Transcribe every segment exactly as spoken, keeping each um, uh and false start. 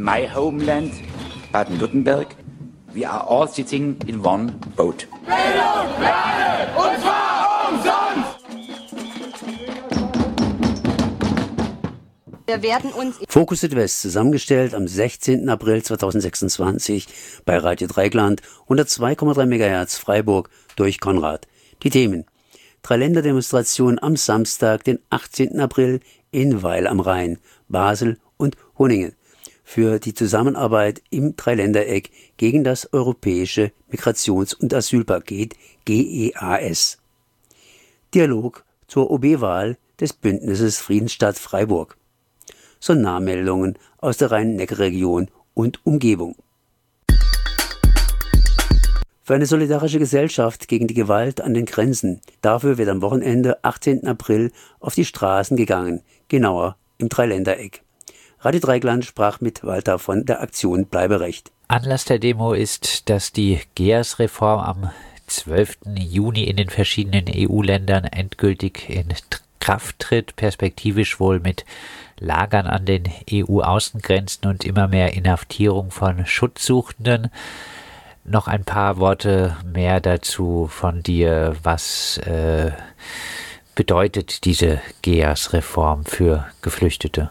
my homeland, Baden-Württemberg. We are all sitting in one boat. Bildung, Lernen, und zwar umsonst! Wir werden uns Fokus Südwest, zusammengestellt am sechzehnten April zweitausendsechsundzwanzig bei Radio Dreieckland, hundertzwei Komma drei Megahertz Freiburg durch Konrad. Die Themen: Dreiländerdemonstration am Samstag, den achtzehnten April in Weil am Rhein, Basel und Honingen für die Zusammenarbeit im Dreiländereck gegen das Europäische Migrations- und Asylpaket G E A S. Dialog zur O B-Wahl des Bündnisses Friedensstadt Freiburg. Sonarmeldungen aus der Rhein-Neckar-Region und Umgebung. Für eine solidarische Gesellschaft gegen die Gewalt an den Grenzen. Dafür wird am Wochenende, achtzehnten April, auf die Straßen gegangen, genauer im Dreiländereck. Radio Dreieckland sprach mit Walter von der Aktion Bleiberecht. Anlass der Demo ist, dass die G E A S-Reform am zwölften Juni in den verschiedenen E U-Ländern endgültig in Kraft tritt, perspektivisch wohl mit Lagern an den E U-Außengrenzen und immer mehr Inhaftierung von Schutzsuchenden. Noch ein paar Worte mehr dazu von dir. Was äh, bedeutet diese G E A S-Reform für Geflüchtete?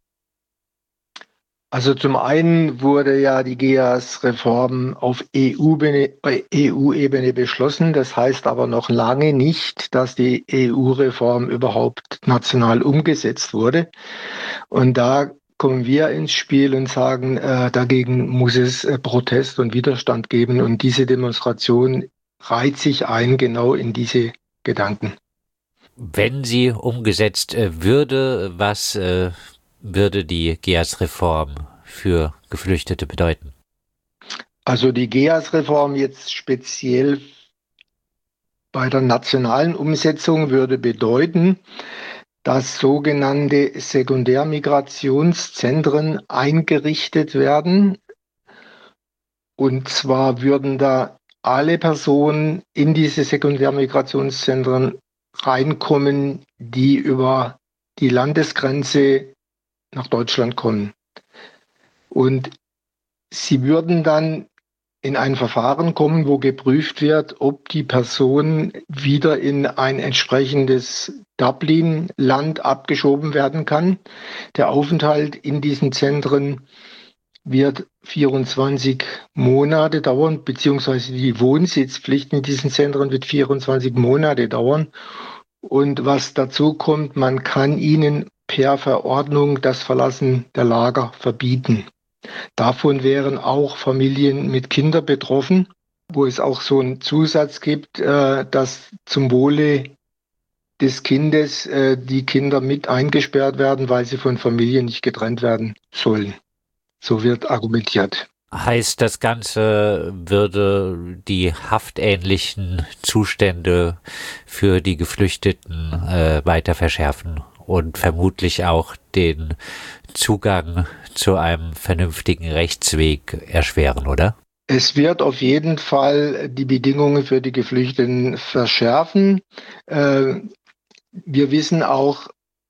Also zum einen wurde ja die G E A S-Reform auf E U-Ebene beschlossen. Das heißt aber noch lange nicht, dass die E U-Reform überhaupt national umgesetzt wurde. Und da kommen wir ins Spiel und sagen, äh, dagegen muss es äh, Protest und Widerstand geben. Und diese Demonstration reiht sich ein genau in diese Gedanken. Wenn sie umgesetzt äh, würde, was äh würde die G E A S-Reform für Geflüchtete bedeuten? Also die G E A S-Reform jetzt speziell bei der nationalen Umsetzung würde bedeuten, dass sogenannte Sekundärmigrationszentren eingerichtet werden. Und zwar würden da alle Personen in diese Sekundärmigrationszentren reinkommen, die über die Landesgrenze nach Deutschland kommen. Und sie würden dann in ein Verfahren kommen, wo geprüft wird, ob die Person wieder in ein entsprechendes Dublin-Land abgeschoben werden kann. Der Aufenthalt in diesen Zentren wird vierundzwanzig Monate dauern, beziehungsweise die Wohnsitzpflicht in diesen Zentren wird vierundzwanzig Monate dauern. Und was dazu kommt, man kann ihnen per Verordnung das Verlassen der Lager verbieten. Davon wären auch Familien mit Kindern betroffen, wo es auch so einen Zusatz gibt, äh, dass zum Wohle des Kindes äh, die Kinder mit eingesperrt werden, weil sie von Familien nicht getrennt werden sollen. So wird argumentiert. Heißt, das Ganze würde die haftähnlichen Zustände für die Geflüchteten äh, weiter verschärfen und vermutlich auch den Zugang zu einem vernünftigen Rechtsweg erschweren, oder? Es wird auf jeden Fall die Bedingungen für die Geflüchteten verschärfen. Äh, wir wissen auch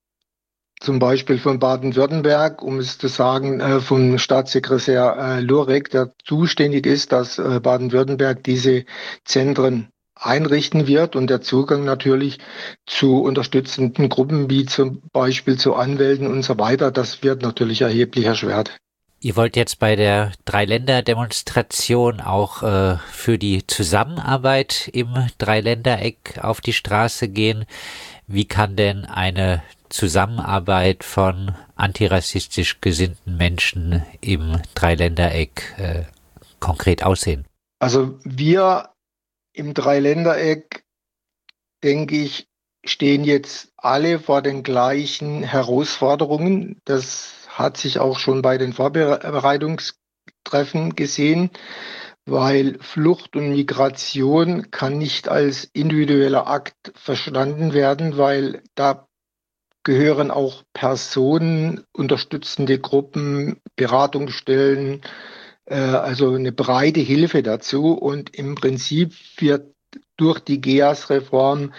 zum Beispiel von Baden-Württemberg, um es zu sagen, äh, vom Staatssekretär äh, Lurek, der zuständig ist, dass äh, Baden-Württemberg diese Zentren einrichten wird und der Zugang natürlich zu unterstützenden Gruppen wie zum Beispiel zu Anwälten und so weiter, das wird natürlich erheblich erschwert. Ihr wollt jetzt bei der Dreiländerdemonstration auch äh, für die Zusammenarbeit im Dreiländereck auf die Straße gehen. Wie kann denn eine Zusammenarbeit von antirassistisch gesinnten Menschen im Dreiländereck äh, konkret aussehen? Also wir im Dreiländereck, denke ich, stehen jetzt alle vor den gleichen Herausforderungen. Das hat sich auch schon bei den Vorbereitungstreffen gesehen, weil Flucht und Migration kann nicht als individueller Akt verstanden werden, weil da gehören auch Personen, unterstützende Gruppen, Beratungsstellen, äh, also eine breite Hilfe dazu. Und im Prinzip wird durch die G E A S-Reform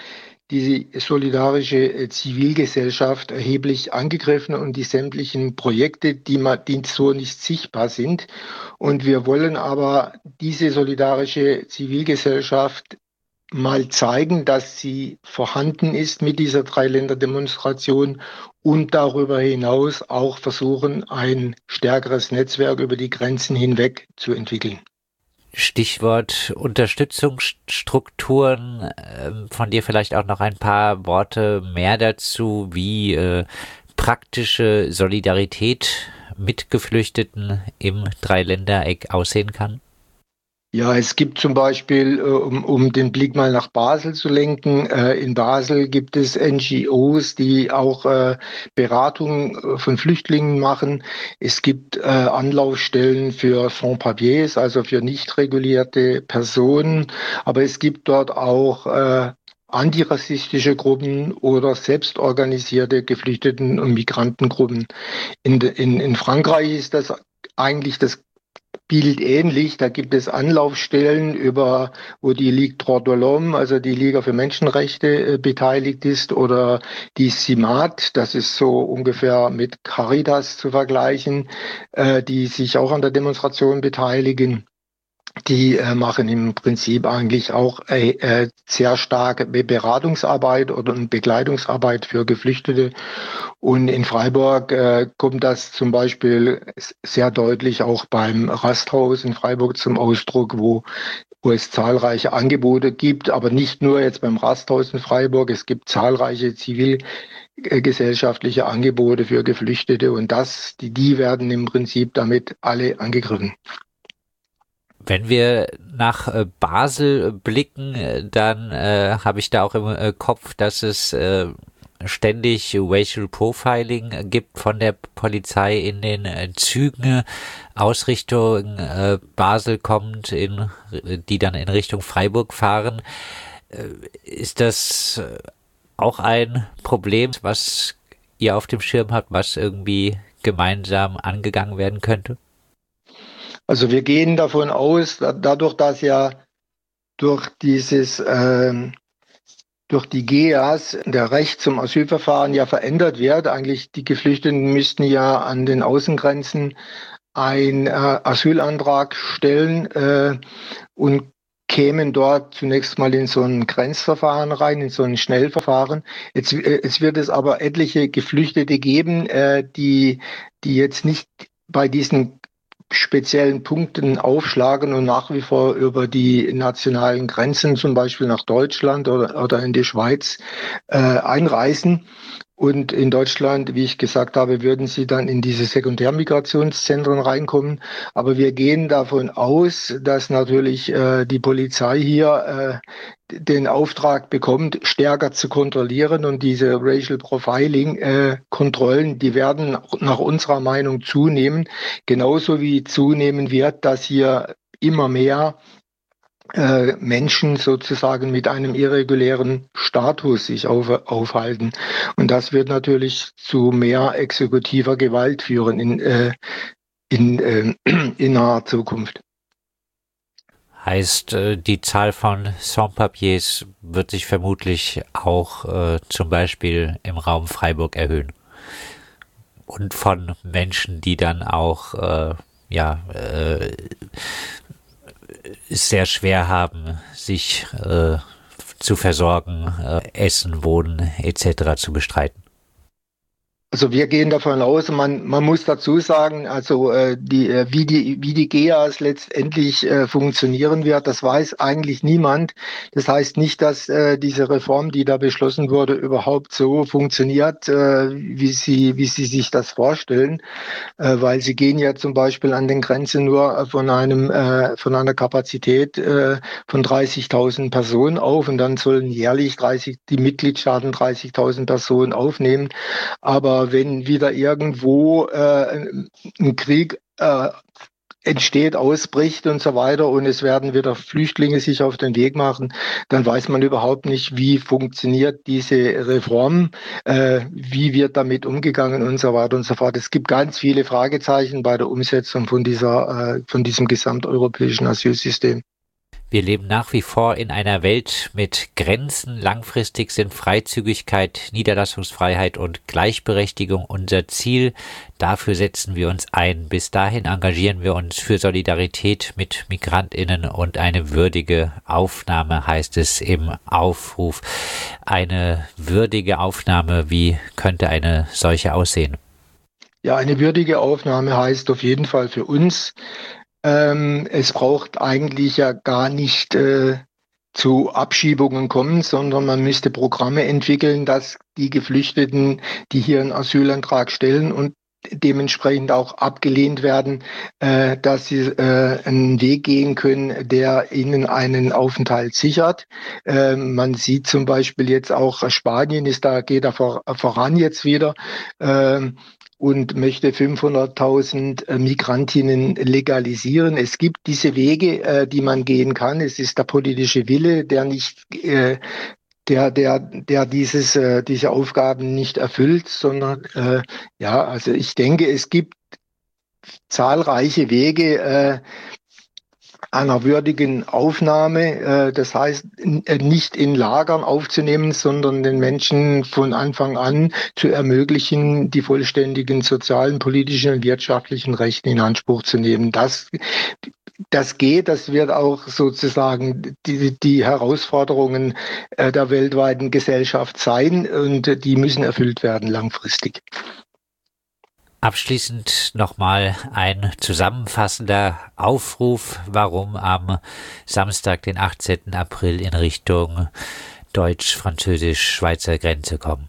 die solidarische Zivilgesellschaft erheblich angegriffen und die sämtlichen Projekte, die, man, die so nicht sichtbar sind. Und wir wollen aber diese solidarische Zivilgesellschaft mal zeigen, dass sie vorhanden ist mit dieser Dreiländerdemonstration und darüber hinaus auch versuchen, ein stärkeres Netzwerk über die Grenzen hinweg zu entwickeln. Stichwort Unterstützungsstrukturen, äh, von dir vielleicht auch noch ein paar Worte mehr dazu, wie äh, praktische Solidarität mit Geflüchteten im Dreiländereck aussehen kann? Ja, es gibt zum Beispiel, um, um den Blick mal nach Basel zu lenken, äh, in Basel gibt es N G Os, die auch äh, Beratung von Flüchtlingen machen. Es gibt äh, Anlaufstellen für Sans-Papiers, also für nicht regulierte Personen, aber es gibt dort auch äh, antirassistische Gruppen oder selbstorganisierte Geflüchteten- und Migrantengruppen. In, in, in Frankreich ist das eigentlich das Bild ähnlich. Da gibt es Anlaufstellen, über wo die Ligue Droits de l'Homme, also die Liga für Menschenrechte, äh, beteiligt ist, oder die CIMAT, das ist so ungefähr mit Caritas zu vergleichen, äh, die sich auch an der Demonstration beteiligen. Die äh, machen im Prinzip eigentlich auch äh, äh, sehr starke Beratungsarbeit oder Begleitungsarbeit für Geflüchtete. Und in Freiburg äh, kommt das zum Beispiel sehr deutlich auch beim Rasthaus in Freiburg zum Ausdruck, wo, wo es zahlreiche Angebote gibt, aber nicht nur jetzt beim Rasthaus in Freiburg. Es gibt zahlreiche zivilgesellschaftliche Angebote für Geflüchtete und das, die, die werden im Prinzip damit alle angegriffen. Wenn wir nach äh, Basel blicken, äh, dann äh, habe ich da auch im äh, Kopf, dass es äh, ständig Racial Profiling gibt von der Polizei in den äh, Zügen aus Richtung äh, Basel kommt, in, die dann in Richtung Freiburg fahren. Äh, ist das auch ein Problem, was ihr auf dem Schirm habt, was irgendwie gemeinsam angegangen werden könnte? Also wir gehen davon aus, dadurch, dass ja durch dieses, äh, durch die G E A S der Recht zum Asylverfahren ja verändert wird. Eigentlich die Geflüchteten müssten ja an den Außengrenzen einen äh, Asylantrag stellen äh, und kämen dort zunächst mal in so ein Grenzverfahren rein, in so ein Schnellverfahren. Jetzt, äh, es wird es aber etliche Geflüchtete geben, äh, die, die jetzt nicht bei diesen speziellen Punkten aufschlagen und nach wie vor über die nationalen Grenzen, zum Beispiel nach Deutschland oder, oder in die Schweiz, äh, einreisen. Und in Deutschland, wie ich gesagt habe, würden sie dann in diese Sekundärmigrationszentren reinkommen. Aber wir gehen davon aus, dass natürlich äh, die Polizei hier äh, den Auftrag bekommt, stärker zu kontrollieren. Und diese Racial Profiling-Kontrollen, äh, die werden nach unserer Meinung zunehmen. Genauso wie zunehmen wird, dass hier immer mehr Äh, Menschen sozusagen mit einem irregulären Status sich auf, aufhalten. Und das wird natürlich zu mehr exekutiver Gewalt führen in, äh, in, äh, in naher Zukunft. Heißt, äh, die Zahl von Sans-Papiers wird sich vermutlich auch äh, zum Beispiel im Raum Freiburg erhöhen. Und von Menschen, die dann auch äh, ja äh, es sehr schwer haben, sich äh, zu versorgen, äh, Essen, Wohnen et cetera zu bestreiten. Also wir gehen davon aus, man, man muss dazu sagen, also äh, die, äh, wie die wie die G E A S letztendlich äh, funktionieren wird, das weiß eigentlich niemand. Das heißt nicht, dass äh, diese Reform, die da beschlossen wurde, überhaupt so funktioniert, äh, wie sie wie sie sich das vorstellen, äh, weil sie gehen ja zum Beispiel an den Grenzen nur von einem äh, von einer Kapazität äh, von dreißigtausend Personen auf und dann sollen jährlich dreißig die Mitgliedstaaten dreißigtausend Personen aufnehmen, aber wenn wieder irgendwo äh, ein Krieg äh, entsteht, ausbricht und so weiter und es werden wieder Flüchtlinge sich auf den Weg machen, dann weiß man überhaupt nicht, wie funktioniert diese Reform, äh, wie wird damit umgegangen und so weiter und so fort. Es gibt ganz viele Fragezeichen bei der Umsetzung von dieser, äh, von diesem gesamteuropäischen Asylsystem. Wir leben nach wie vor in einer Welt mit Grenzen. Langfristig sind Freizügigkeit, Niederlassungsfreiheit und Gleichberechtigung unser Ziel. Dafür setzen wir uns ein. Bis dahin engagieren wir uns für Solidarität mit MigrantInnen und eine würdige Aufnahme, heißt es im Aufruf. Eine würdige Aufnahme, wie könnte eine solche aussehen? Ja, eine würdige Aufnahme heißt auf jeden Fall für uns, Ähm, es braucht eigentlich ja gar nicht äh, zu Abschiebungen kommen, sondern man müsste Programme entwickeln, dass die Geflüchteten, die hier einen Asylantrag stellen und dementsprechend auch abgelehnt werden, äh, dass sie äh, einen Weg gehen können, der ihnen einen Aufenthalt sichert. Äh, man sieht zum Beispiel jetzt auch, Spanien ist da, geht da vor, voran jetzt wieder. Äh, und möchte fünfhunderttausend äh, Migrantinnen legalisieren. Es gibt diese Wege, äh, die man gehen kann. Es ist der politische Wille, der nicht, äh, der, der, der dieses, äh, diese Aufgaben nicht erfüllt, sondern äh, ja, also ich denke, es gibt zahlreiche Wege äh, einer würdigen Aufnahme, äh, das heißt äh, nicht in Lagern aufzunehmen, sondern den Menschen von Anfang an zu ermöglichen, die vollständigen sozialen, politischen und wirtschaftlichen Rechte in Anspruch zu nehmen. Das Das geht, das wird auch sozusagen die, die Herausforderungen äh, der weltweiten Gesellschaft sein und die müssen erfüllt werden langfristig. Abschließend nochmal ein zusammenfassender Aufruf, warum am Samstag, den achtzehnten April in Richtung deutsch-französisch-Schweizer Grenze kommen.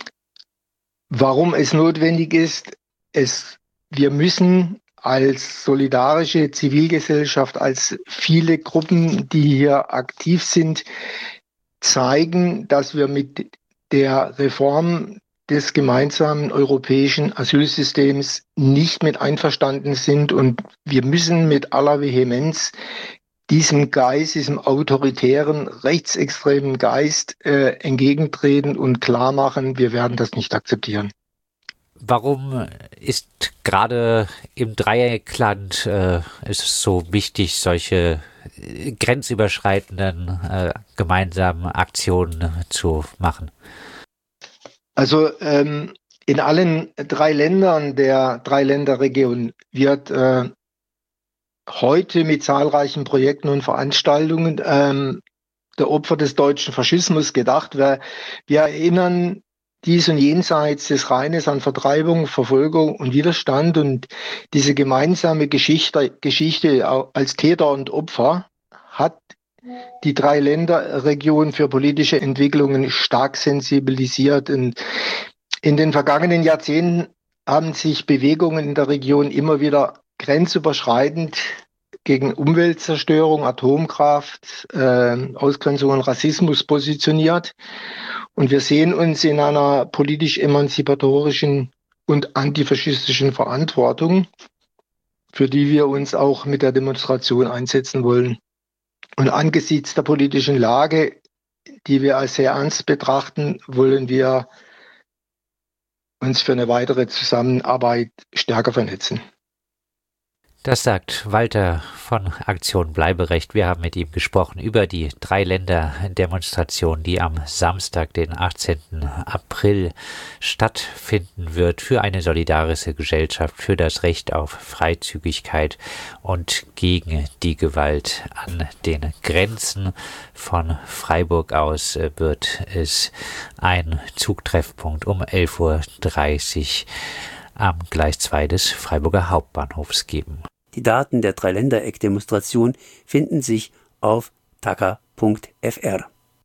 Warum es notwendig ist, es, wir müssen als solidarische Zivilgesellschaft, als viele Gruppen, die hier aktiv sind, zeigen, dass wir mit der Reform des gemeinsamen europäischen Asylsystems nicht mit einverstanden sind. Und wir müssen mit aller Vehemenz diesem Geist, diesem autoritären, rechtsextremen Geist äh, entgegentreten und klar machen, wir werden das nicht akzeptieren. Warum ist gerade im Dreieckland äh, ist es so wichtig, solche grenzüberschreitenden äh, gemeinsamen Aktionen zu machen? Also ähm, in allen drei Ländern der Dreiländerregion wird äh, heute mit zahlreichen Projekten und Veranstaltungen ähm, der Opfer des deutschen Faschismus gedacht. Wir, wir erinnern dies und jenseits des Rheines an Vertreibung, Verfolgung und Widerstand, und diese gemeinsame Geschichte, Geschichte als Täter und Opfer hat die Dreiländerregion für politische Entwicklungen stark sensibilisiert. Und in den vergangenen Jahrzehnten haben sich Bewegungen in der Region immer wieder grenzüberschreitend gegen Umweltzerstörung, Atomkraft, äh, Ausgrenzung und Rassismus positioniert. Und wir sehen uns in einer politisch-emanzipatorischen und antifaschistischen Verantwortung, für die wir uns auch mit der Demonstration einsetzen wollen. Und angesichts der politischen Lage, die wir als sehr ernst betrachten, wollen wir uns für eine weitere Zusammenarbeit stärker vernetzen. Das sagt Walter von Aktion Bleiberecht. Wir haben mit ihm gesprochen über die Drei-Länder-Demonstration, die am Samstag, den achtzehnten April stattfinden wird, für eine solidarische Gesellschaft, für das Recht auf Freizügigkeit und gegen die Gewalt an den Grenzen. Von Freiburg aus wird es ein Zugtreffpunkt um elf Uhr dreißig am Gleis zwei des Freiburger Hauptbahnhofs geben. Die Daten der Dreiländereck-Demonstration finden sich auf taka punkt f r.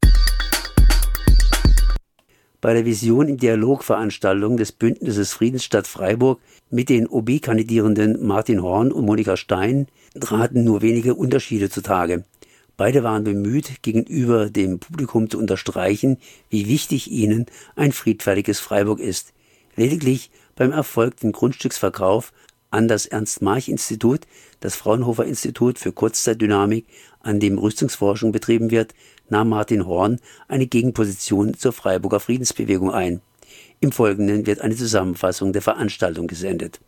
Bei der Vision in Dialog-Veranstaltung des Bündnisses Friedensstadt Freiburg mit den O B-Kandidierenden Martin Horn und Monika Stein traten nur wenige Unterschiede zutage. Beide waren bemüht, gegenüber dem Publikum zu unterstreichen, wie wichtig ihnen ein friedfertiges Freiburg ist. Lediglich beim erfolgten Grundstücksverkauf an das Ernst-March-Institut, das Fraunhofer-Institut für Kurzzeitdynamik, an dem Rüstungsforschung betrieben wird, nahm Martin Horn eine Gegenposition zur Freiburger Friedensbewegung ein. Im Folgenden wird eine Zusammenfassung der Veranstaltung gesendet.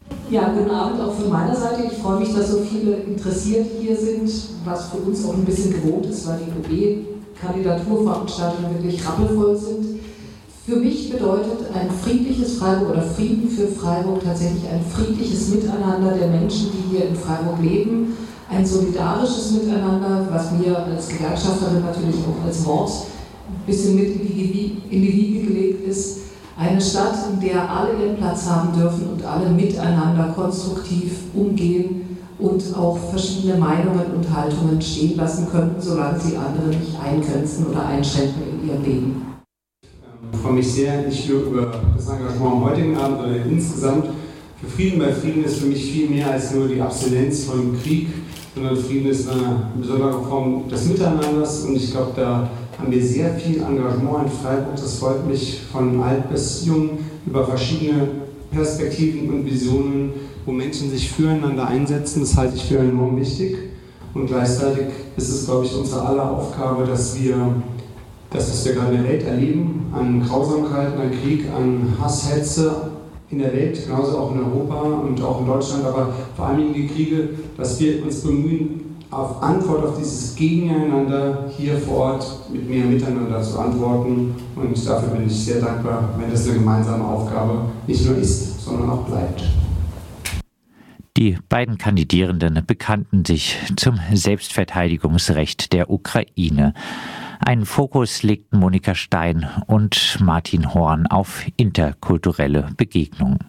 Ja, guten Abend auch von meiner Seite. Ich freue mich, dass so viele Interessierte hier sind, was für uns auch ein bisschen gewohnt ist, weil die O B-Kandidaturveranstaltungen wirklich rappelvoll sind. Für mich bedeutet ein friedliches Freiburg oder Frieden für Freiburg tatsächlich ein friedliches Miteinander der Menschen, die hier in Freiburg leben, ein solidarisches Miteinander, was mir als Gewerkschafterin natürlich auch als Wort ein bisschen mit in die, in die Wiege gelegt ist. Eine Stadt, in der alle ihren Platz haben dürfen und alle miteinander konstruktiv umgehen und auch verschiedene Meinungen und Haltungen stehen lassen können, solange sie andere nicht eingrenzen oder einschränken in ihrem Leben. Ich freue mich sehr, nicht nur über das Engagement am heutigen Abend, sondern insgesamt für Frieden. Weil Frieden ist für mich viel mehr als nur die Abstinenz von Krieg, sondern Frieden ist eine besondere Form des Miteinanders und ich glaube, da haben wir sehr viel Engagement in Freiburg. Das freut mich von alt bis jung über verschiedene Perspektiven und Visionen, wo Menschen sich füreinander einsetzen. Das halte ich für enorm wichtig. Und gleichzeitig ist es, glaube ich, unsere aller Aufgabe, dass wir das, was wir gerade in der Welt erleben, an Grausamkeiten, an Krieg, an Hass, Hetze in der Welt, genauso auch in Europa und auch in Deutschland, aber vor allem die Kriege, dass wir uns bemühen, auf Antwort auf dieses Gegeneinander hier vor Ort mit mehr Miteinander zu antworten. Und dafür bin ich sehr dankbar, wenn das eine gemeinsame Aufgabe nicht nur ist, sondern auch bleibt. Die beiden Kandidierenden bekannten sich zum Selbstverteidigungsrecht der Ukraine. Einen Fokus legten Monika Stein und Martin Horn auf interkulturelle Begegnungen.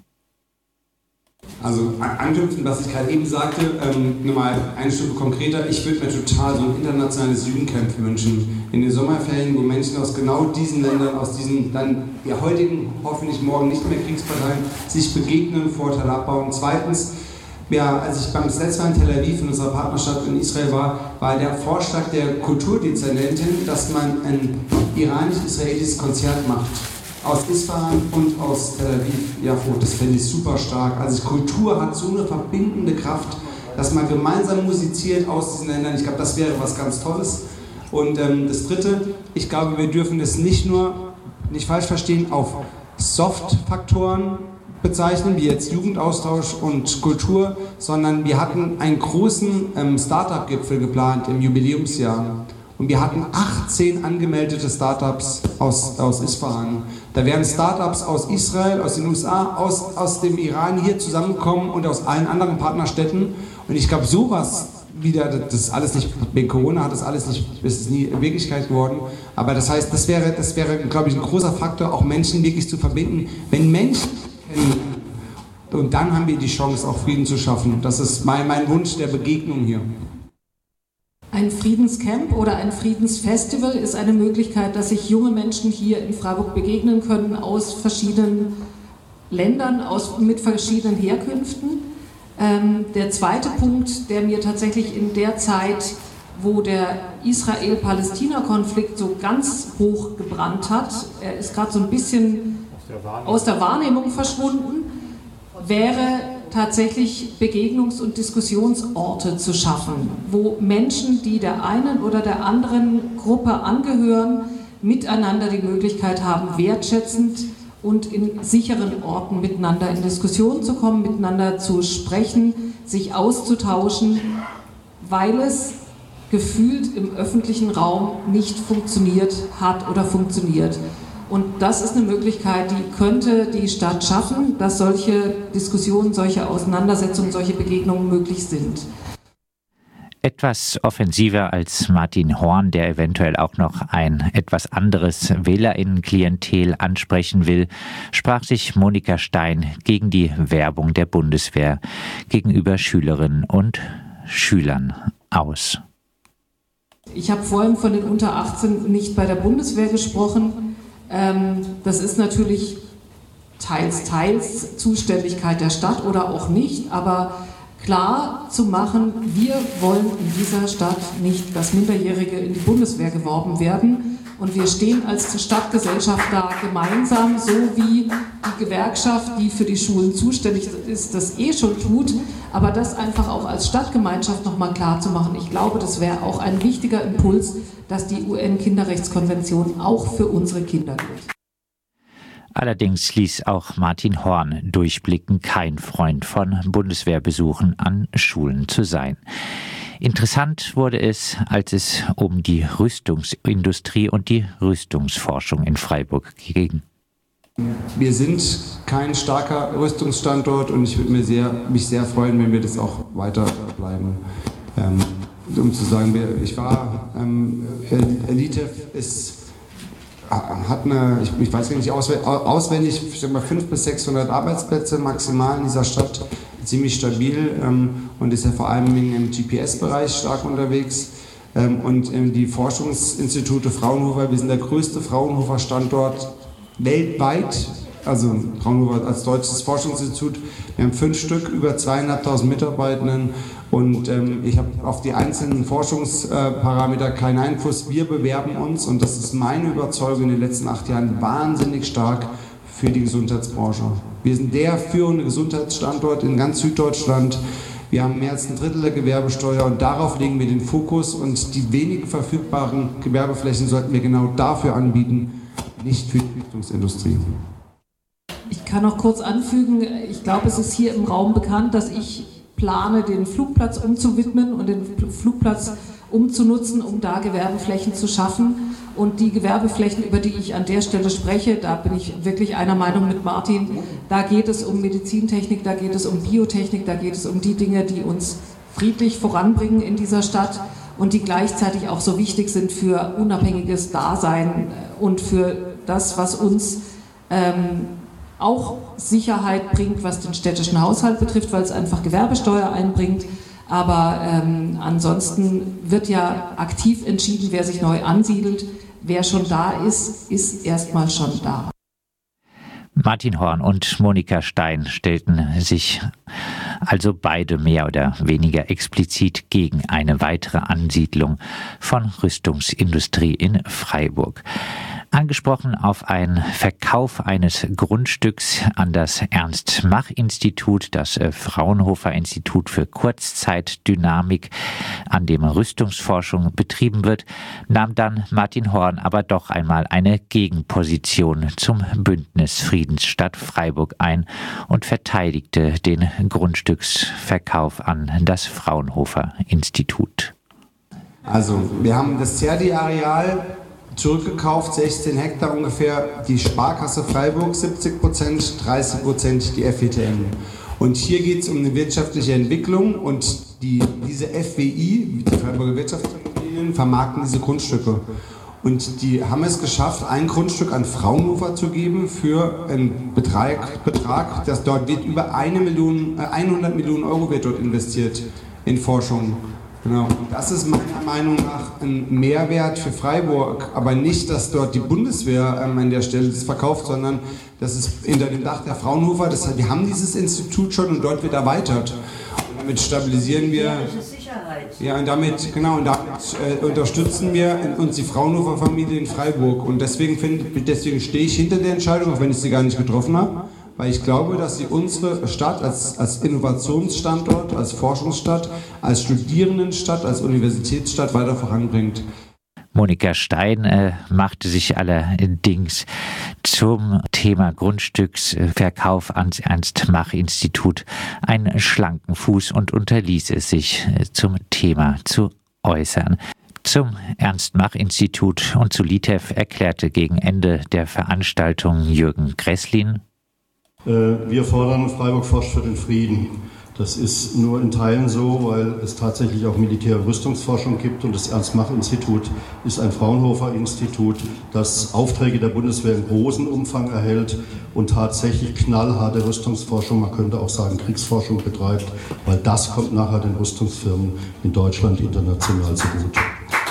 Also anknüpfend, was ich gerade eben sagte, ähm, nochmal eine Stufe konkreter. Ich würde mir total so ein internationales Jugendcamp wünschen. In den Sommerferien, wo Menschen aus genau diesen Ländern, aus diesen dann ja heutigen, hoffentlich morgen nicht mehr Kriegsparteien, sich begegnen, Vorteile abbauen. Zweitens, ja, als ich beim letzten Mal in Tel Aviv in unserer Partnerschaft in Israel war, war der Vorschlag der Kulturdezernentin, dass man ein iranisch-israelisches Konzert macht. Aus Isfahan und aus Tel Aviv, ja, das fände ich super stark. Also Kultur hat so eine verbindende Kraft, dass man gemeinsam musiziert aus diesen Ländern. Ich glaube, das wäre was ganz Tolles. Und ähm, das Dritte, ich glaube, wir dürfen das nicht nur, nicht falsch verstehen, auf Soft-Faktoren bezeichnen, wie jetzt Jugendaustausch und Kultur, sondern wir hatten einen großen ähm, Startup-Gipfel geplant im Jubiläumsjahr. Und wir hatten achtzehn angemeldete Startups aus, aus Isfahan. Da wären Startups aus Israel, aus den U S A, aus, aus dem Iran hier zusammengekommen und aus allen anderen Partnerstädten. Und ich glaube, sowas wieder, das ist alles nicht, wegen Corona hat das alles nicht, ist es nie Wirklichkeit geworden. Aber das heißt, das wäre, das wäre, glaube ich, ein großer Faktor, auch Menschen wirklich zu verbinden. Wenn Menschen kennen, und dann haben wir die Chance, auch Frieden zu schaffen. Das ist mein, mein Wunsch der Begegnung hier. Ein Friedenscamp oder ein Friedensfestival ist eine Möglichkeit, dass sich junge Menschen hier in Freiburg begegnen können aus verschiedenen Ländern, aus, mit verschiedenen Herkünften. Ähm, der zweite Punkt, der mir tatsächlich in der Zeit, wo der Israel-Palästina-Konflikt so ganz hoch gebrannt hat, er ist gerade so ein bisschen aus der Wahrnehmung verschwunden, wäre tatsächlich Begegnungs- und Diskussionsorte zu schaffen, wo Menschen, die der einen oder der anderen Gruppe angehören, miteinander die Möglichkeit haben, wertschätzend und in sicheren Orten miteinander in Diskussion zu kommen, miteinander zu sprechen, sich auszutauschen, weil es gefühlt im öffentlichen Raum nicht funktioniert hat oder funktioniert. Und das ist eine Möglichkeit, die könnte die Stadt schaffen, dass solche Diskussionen, solche Auseinandersetzungen, solche Begegnungen möglich sind. Etwas offensiver als Martin Horn, der eventuell auch noch ein etwas anderes WählerInnen-Klientel ansprechen will, sprach sich Monika Stein gegen die Werbung der Bundeswehr gegenüber Schülerinnen und Schülern aus. Ich habe vorhin von den unter achtzehn nicht bei der Bundeswehr gesprochen. Das ist natürlich teils, teils Zuständigkeit der Stadt oder auch nicht, aber klar zu machen, wir wollen in dieser Stadt nicht, dass Minderjährige in die Bundeswehr geworben werden und wir stehen als Stadtgesellschaft da gemeinsam, so wie die Gewerkschaft, die für die Schulen zuständig ist, das eh schon tut, aber das einfach auch als Stadtgemeinschaft nochmal klar zu machen. Ich glaube, das wäre auch ein wichtiger Impuls, dass die U N-Kinderrechtskonvention auch für unsere Kinder gilt. Allerdings ließ auch Martin Horn durchblicken, kein Freund von Bundeswehrbesuchen an Schulen zu sein. Interessant wurde es, als es um die Rüstungsindustrie und die Rüstungsforschung in Freiburg ging. Wir sind kein starker Rüstungsstandort und ich würde mir sehr, mich sehr freuen, wenn wir das auch weiter bleiben. Ähm, um zu sagen, ich war, ähm, Elitev ist, hat eine, ich, ich weiß gar nicht auswendig, ich sag mal fünfhundert bis sechshundert Arbeitsplätze maximal in dieser Stadt, ziemlich stabil ähm, und ist ja vor allem im G P S-Bereich stark unterwegs. Ähm, und ähm, die Forschungsinstitute Fraunhofer, wir sind der größte Fraunhofer-Standort weltweit, also Fraunhofer als deutsches Forschungsinstitut. Wir haben fünf Stück, über zweieinhalbtausend Mitarbeitenden und ähm, ich habe auf die einzelnen Forschungsparameter keinen Einfluss. Wir bewerben uns und das ist meine Überzeugung in den letzten acht Jahren wahnsinnig stark für die Gesundheitsbranche. Wir sind der führende Gesundheitsstandort in ganz Süddeutschland. Wir haben mehr als ein Drittel der Gewerbesteuer und darauf legen wir den Fokus und die wenigen verfügbaren Gewerbeflächen sollten wir genau dafür anbieten, nicht für die Rüstungsindustrie. Ich kann noch kurz anfügen, ich glaube, es ist hier im Raum bekannt, dass ich plane, den Flugplatz umzuwidmen und den Flugplatz umzunutzen, um da Gewerbeflächen zu schaffen. Und die Gewerbeflächen, über die ich an der Stelle spreche, da bin ich wirklich einer Meinung mit Martin, da geht es um Medizintechnik, da geht es um Biotechnik, da geht es um die Dinge, die uns friedlich voranbringen in dieser Stadt und die gleichzeitig auch so wichtig sind für unabhängiges Dasein und für das, was uns ähm, auch Sicherheit bringt, was den städtischen Haushalt betrifft, weil es einfach Gewerbesteuer einbringt. Aber ähm, ansonsten wird ja aktiv entschieden, wer sich neu ansiedelt. Wer schon da ist, ist erstmal schon da. Martin Horn und Monika Stein stellten sich also beide mehr oder weniger explizit gegen eine weitere Ansiedlung von Rüstungsindustrie in Freiburg. Angesprochen auf einen Verkauf eines Grundstücks an das Ernst-Mach-Institut, das Fraunhofer-Institut für Kurzzeitdynamik, an dem Rüstungsforschung betrieben wird, nahm dann Martin Horn aber doch einmal eine Gegenposition zum Bündnis Friedensstadt Freiburg ein und verteidigte den Grundstücksverkauf an das Fraunhofer-Institut. Also, wir haben das C R D-Areal zurückgekauft, sechzehn Hektar ungefähr, die Sparkasse Freiburg siebzig Prozent, dreißig Prozent die F W T M. Und hier geht es um eine wirtschaftliche Entwicklung und die, diese F W I, die Freiburger Wirtschaftsimmobilien, vermarkten diese Grundstücke. Und die haben es geschafft, ein Grundstück an Fraunhofer zu geben für einen Betrag, Betrag dass dort wird über eine Million, äh, hundert Millionen Euro wird dort investiert in Forschung. Genau. Das ist meiner Meinung nach ein Mehrwert für Freiburg, aber nicht, dass dort die Bundeswehr ähm, an der Stelle das verkauft, sondern das ist unter dem Dach der Fraunhofer. Das, wir haben dieses Institut schon und dort wird erweitert. Und damit stabilisieren wir. Ja, und damit, genau, und damit äh, unterstützen wir uns die Fraunhofer-Familie in Freiburg. Und deswegen, find, deswegen stehe ich hinter der Entscheidung, auch wenn ich sie gar nicht getroffen habe. Weil ich glaube, dass sie unsere Stadt als, als Innovationsstandort, als Forschungsstadt, als Studierendenstadt, als Universitätsstadt weiter voranbringt. Monika Stein äh, machte sich allerdings zum Thema Grundstücksverkauf ans Ernst-Mach-Institut einen schlanken Fuß und unterließ es sich äh, zum Thema zu äußern. Zum Ernst-Mach-Institut und zu Litev erklärte gegen Ende der Veranstaltung Jürgen Gresslin: Wir fordern, Freiburg forscht für den Frieden. Das ist nur in Teilen so, weil es tatsächlich auch Militär- und Rüstungsforschung gibt und das Ernst-Mach-Institut ist ein Fraunhofer-Institut, das Aufträge der Bundeswehr in großem Umfang erhält und tatsächlich knallharte Rüstungsforschung, man könnte auch sagen Kriegsforschung betreibt, weil das kommt nachher den Rüstungsfirmen in Deutschland international zugute.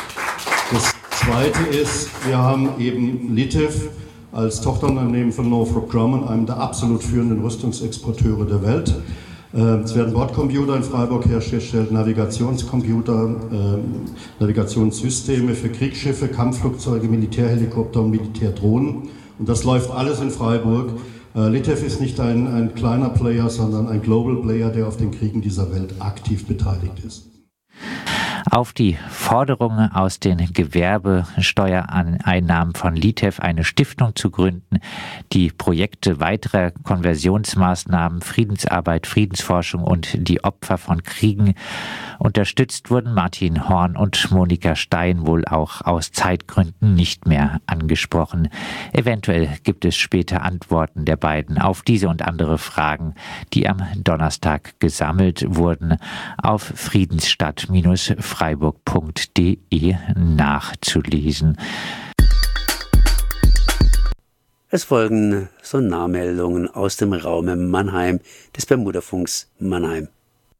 Das Zweite ist, wir haben eben Litev als Tochterunternehmen von Northrop Grumman, einem der absolut führenden Rüstungsexporteure der Welt. Es werden Bordcomputer in Freiburg hergestellt, Navigationscomputer, äh, Navigationssysteme für Kriegsschiffe, Kampfflugzeuge, Militärhelikopter und Militärdrohnen. Und das läuft alles in Freiburg. Äh, Litev ist nicht ein, ein kleiner Player, sondern ein Global Player, der auf den Kriegen dieser Welt aktiv beteiligt ist. auf die Forderung aus den Gewerbesteuereinnahmen von Litev eine Stiftung zu gründen, die Projekte weiterer Konversionsmaßnahmen, Friedensarbeit, Friedensforschung und die Opfer von Kriegen unterstützt, wurden Martin Horn und Monika Stein wohl auch aus Zeitgründen nicht mehr angesprochen. Eventuell gibt es später Antworten der beiden auf diese und andere Fragen, die am Donnerstag gesammelt wurden, auf friedensstadt freiburg punkt de nachzulesen. Es folgen Sonarmeldungen aus dem Raum Mannheim des Bermudafunks Mannheim.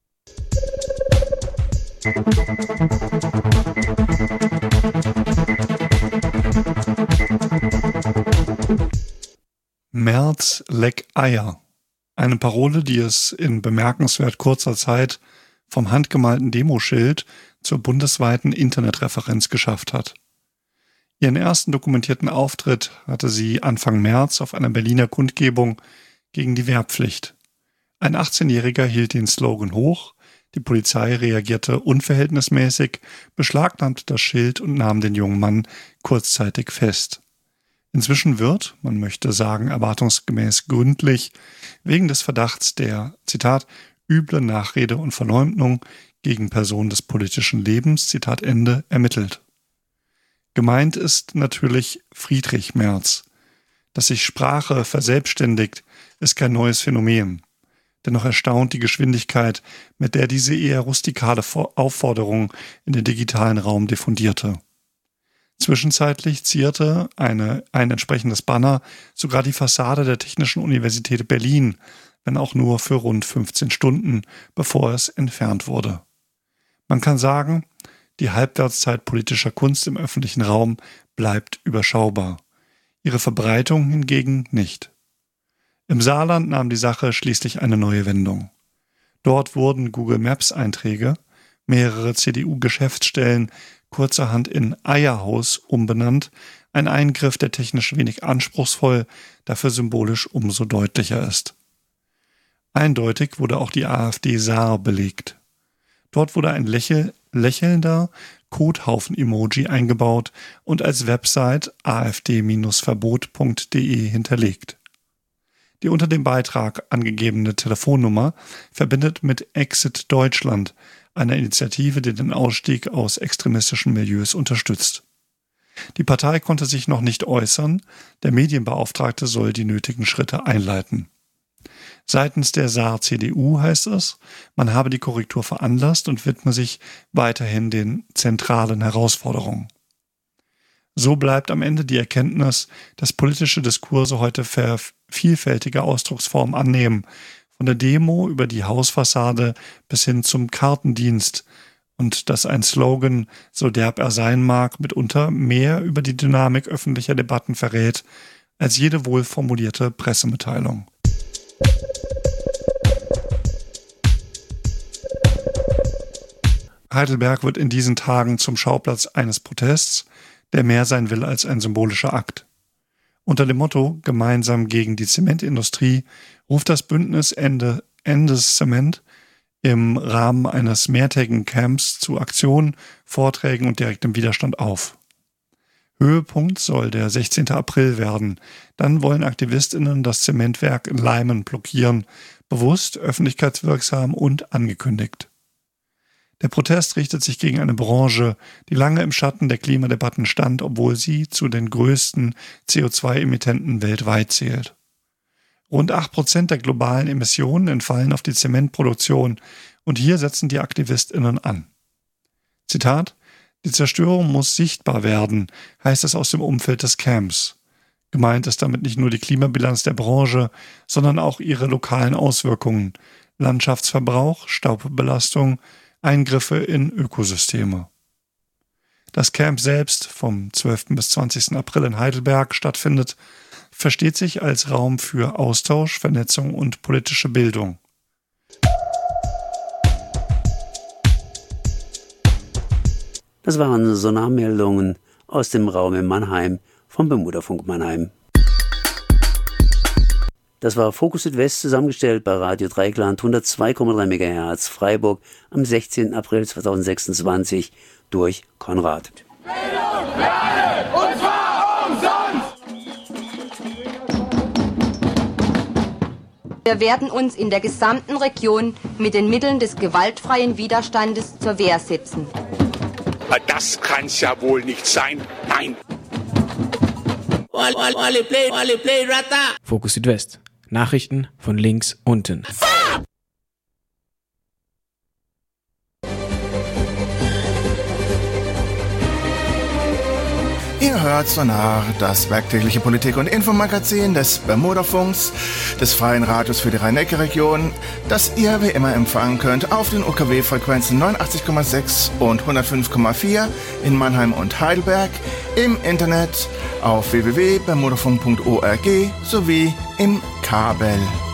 Merz leck Eier. Eine Parole, die es in bemerkenswert kurzer Zeit vom handgemalten Demoschild zur bundesweiten Internetreferenz geschafft hat. Ihren ersten dokumentierten Auftritt hatte sie Anfang März auf einer Berliner Kundgebung gegen die Wehrpflicht. Ein achtzehnjähriger hielt den Slogan hoch, die Polizei reagierte unverhältnismäßig, beschlagnahmte das Schild und nahm den jungen Mann kurzzeitig fest. Inzwischen wird, man möchte sagen erwartungsgemäß gründlich, wegen des Verdachts der, Zitat, üble Nachrede und Verleumdung gegen Personen des politischen Lebens, Zitat Ende, ermittelt. Gemeint ist natürlich Friedrich Merz. Dass sich Sprache verselbstständigt, ist kein neues Phänomen. Dennoch erstaunt die Geschwindigkeit, mit der diese eher rustikale Aufforderung in den digitalen Raum diffundierte. Zwischenzeitlich zierte eine, ein entsprechendes Banner sogar die Fassade der Technischen Universität Berlin, wenn auch nur für rund fünfzehn Stunden, bevor es entfernt wurde. Man kann sagen, die Halbwertszeit politischer Kunst im öffentlichen Raum bleibt überschaubar. Ihre Verbreitung hingegen nicht. Im Saarland nahm die Sache schließlich eine neue Wendung. Dort wurden Google Maps-Einträge, mehrere C D U-Geschäftsstellen kurzerhand in Eierhaus umbenannt, ein Eingriff, der technisch wenig anspruchsvoll, dafür symbolisch umso deutlicher ist. Eindeutig wurde auch die AfD Saar belegt. Dort wurde ein lächel- lächelnder Kothaufen-Emoji eingebaut und als Website a f d verbot punkt de hinterlegt. Die unter dem Beitrag angegebene Telefonnummer verbindet mit Exit Deutschland, einer Initiative, die den Ausstieg aus extremistischen Milieus unterstützt. Die Partei konnte sich noch nicht äußern, der Medienbeauftragte soll die nötigen Schritte einleiten. Seitens der Saar-C D U heißt es, man habe die Korrektur veranlasst und widme sich weiterhin den zentralen Herausforderungen. So bleibt am Ende die Erkenntnis, dass politische Diskurse heute vielfältige Ausdrucksformen annehmen, von der Demo über die Hausfassade bis hin zum Kartendienst, und dass ein Slogan, so derb er sein mag, mitunter mehr über die Dynamik öffentlicher Debatten verrät, als jede wohlformulierte Pressemitteilung. Heidelberg wird in diesen Tagen zum Schauplatz eines Protests, der mehr sein will als ein symbolischer Akt. Unter dem Motto Gemeinsam gegen die Zementindustrie ruft das Bündnis Ende Endes Zement im Rahmen eines mehrtägigen Camps zu Aktionen, Vorträgen und direktem Widerstand auf. Höhepunkt soll der sechzehnten April werden. Dann wollen AktivistInnen das Zementwerk in Leimen blockieren, bewusst, öffentlichkeitswirksam und angekündigt. Der Protest richtet sich gegen eine Branche, die lange im Schatten der Klimadebatten stand, obwohl sie zu den größten C O zwei Emittenten weltweit zählt. Rund acht Prozent der globalen Emissionen entfallen auf die Zementproduktion und hier setzen die AktivistInnen an. Zitat: Die Zerstörung muss sichtbar werden, heißt es aus dem Umfeld des Camps. Gemeint ist damit nicht nur die Klimabilanz der Branche, sondern auch ihre lokalen Auswirkungen, Landschaftsverbrauch, Staubbelastung, Eingriffe in Ökosysteme. Das Camp selbst, vom zwölften bis zwanzigsten April in Heidelberg stattfindet, versteht sich als Raum für Austausch, Vernetzung und politische Bildung. Das waren Sonarmeldungen aus dem Raum in Mannheim vom Bermudafunk Mannheim. Das war Fokus Südwest, zusammengestellt bei Radio Dreieckland hundertzwei Komma drei Megahertz Freiburg am sechzehnten April zweitausendsechsundzwanzig durch Konrad. Bildung für alle, und zwar umsonst! Wir werden uns in der gesamten Region mit den Mitteln des gewaltfreien Widerstandes zur Wehr setzen. Das kann's ja wohl nicht sein. Nein! Fokus Südwest. Nachrichten von links unten. Ihr hört Sonar, das werktägliche Politik- und Infomagazin des Bermudafunks, des Freien Radios für die Rhein-Neckar-Region, das ihr wie immer empfangen könnt auf den U K W-Frequenzen neunundachtzig Komma sechs und hundertfünf Komma vier in Mannheim und Heidelberg, im Internet auf w w w punkt bermudafunk punkt org sowie im Kabel.